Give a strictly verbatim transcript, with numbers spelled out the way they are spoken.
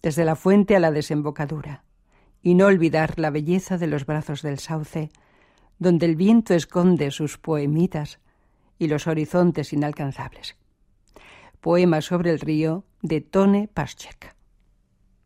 desde la fuente a la desembocadura, y no olvidar la belleza de los brazos del sauce, donde el viento esconde sus poemitas y los horizontes inalcanzables. Poema sobre el río de Tone Paschek.